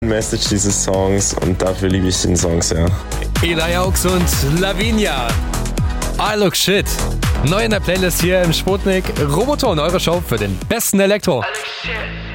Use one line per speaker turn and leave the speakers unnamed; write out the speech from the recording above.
Message dieses Songs und dafür liebe ich den Song sehr.
Eli Aux und Lavinia. I Look Shit. Neu in der Playlist hier im Sputnik. Roboton, eure Show für den besten Elektro.
I look shit.